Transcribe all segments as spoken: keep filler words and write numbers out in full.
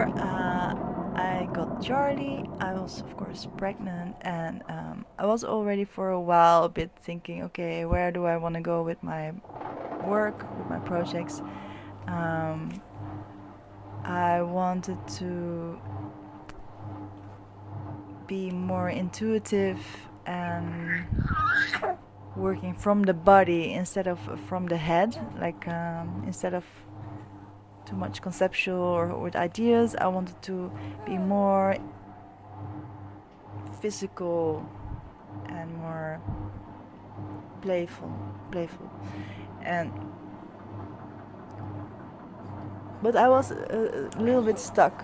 uh, I got Charlie, I was of course pregnant, and um, I was already for a while a bit thinking, okay, where do I want to go with my work, with my projects? Um, I wanted to be more intuitive and working from the body instead of from the head, like um, instead of too much conceptual or with ideas. I wanted to be more physical and more playful, playful, and but I was a, a little bit stuck.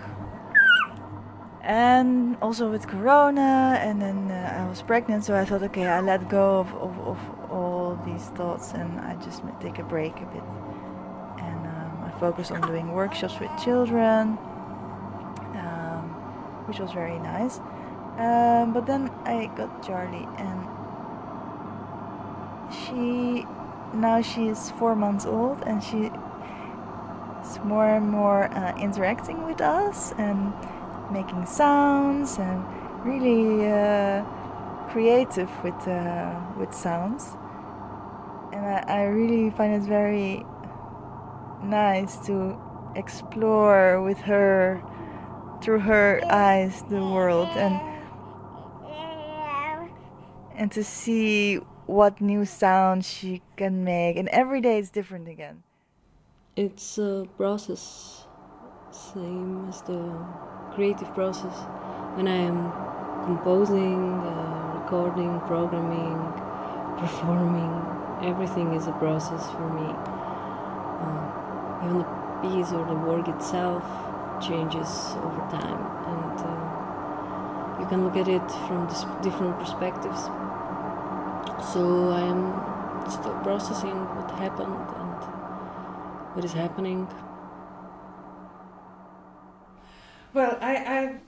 And also with Corona, and then uh, I was pregnant, so I thought, okay, I let go of, of, of all these thoughts, and I just take a break a bit. And um, I focused on doing workshops with children, um, which was very nice. Um, but then I got Charlie, and she now she is four months old, and she is more and more uh, interacting with us and making sounds and really uh, creative with uh, with sounds. And I, I really find it very nice to explore with her, through her eyes, the world, and and to see what new sounds she can make. And every day it's different again. It's a process, same as the creative process. When I am composing, uh, recording, programming, performing, everything is a process for me. Uh, even the piece or the work itself changes over time, and uh, you can look at it from dis- different perspectives. So I am still processing what happened and what is happening. Well, I, I